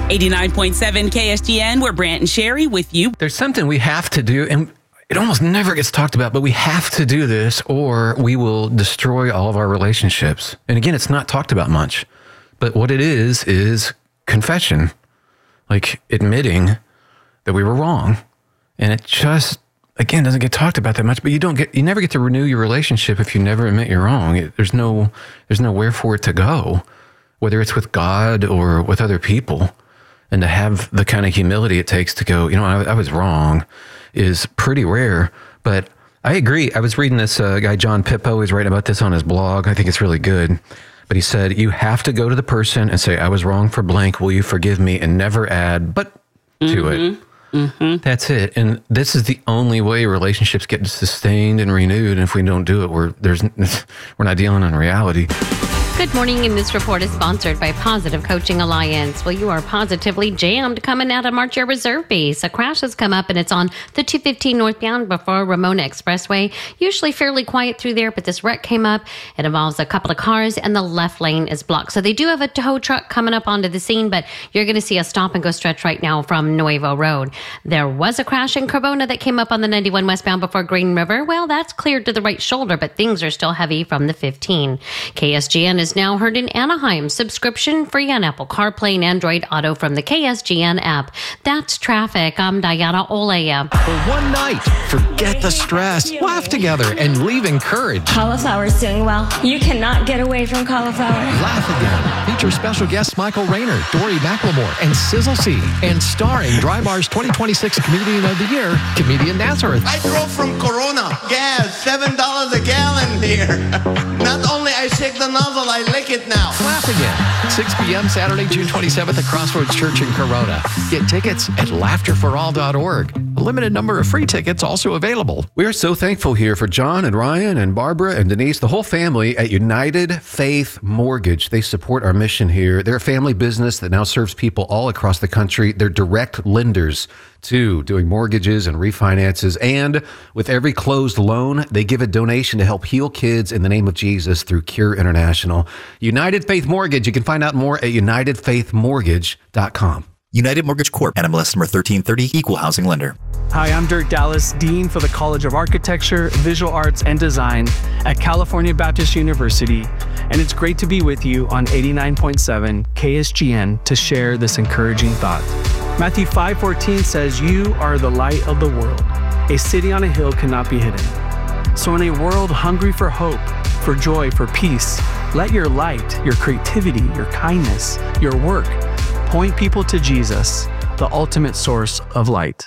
89.7 KSGN, we're Brant and Sherry with you. There's something we have to do, and it almost never gets talked about, but we have to do this or we will destroy all of our relationships. And again, it's not talked about much, but what it is confession, like admitting that we were wrong. And it just, again, doesn't get talked about that much, but you never get to renew your relationship if you never admit you're wrong. There's nowhere for it to go, whether it's with God or with other people. And to have the kind of humility it takes to go, I was wrong is pretty rare. But I agree. I was reading this guy, John Pippo, he's writing about this on his blog. I think it's really good. But he said, you have to go to the person and say, I was wrong for blank. Will you forgive me? And never add, but to it. Mm-hmm. That's it. And this is the only way relationships get sustained and renewed. And if we don't do it, we're not dealing in reality. Good morning, and this report is sponsored by Positive Coaching Alliance. Well, you are positively jammed coming out of March Air Reserve Base. A crash has come up, and it's on the 215 northbound before Ramona Expressway. Usually fairly quiet through there, but this wreck came up. It involves a couple of cars, and the left lane is blocked. So they do have a tow truck coming up onto the scene, but you're going to see a stop-and-go stretch right now from Nuevo Road. There was a crash in Corona that came up on the 91 westbound before Green River. Well, that's cleared to the right shoulder, but things are still heavy from the 15. KSGN is now heard in Anaheim. Subscription free on Apple CarPlay and Android Auto from the KSGN app. That's traffic. I'm Diana Olea. For one night, forget the stress, laugh together, and leave encouraged. Cauliflower's doing well. You cannot get away from cauliflower. Laugh Again. Feature special guests Michael Rayner, Dory McLemore, and Sizzle C. And starring Dry Bar's 2026 Comedian of the Year, comedian Nazareth. I drove from Corona. Gas, $7 a gallon here. Not only I shake the nozzle, I lick it now. Laugh Again. 6 p.m. Saturday, June 27th at Crossroads Church in Corona. Get tickets at laughterforall.org. A limited number of free tickets also available. We are so thankful here for John and Ryan and Barbara and Denise, the whole family at United Faith Mortgage. They support our mission here. They're a family business that now serves people all across the country. They're direct lenders too, doing mortgages and refinances. And with every closed loan, they give a donation to help heal kids in the name of Jesus through Cure International. United Faith Mortgage. You can find out more at unitedfaithmortgage.com. United Mortgage Corp. NMLS number 1330, Equal Housing Lender. Hi, I'm Dirk Dallas, Dean for the College of Architecture, Visual Arts, and Design at California Baptist University, and it's great to be with you on 89.7 KSGN to share this encouraging thought. Matthew 5:14 says, "You are the light of the world. A city on a hill cannot be hidden." So in a world hungry for hope, for joy, for peace, let your light, your creativity, your kindness, your work, point people to Jesus, the ultimate source of light.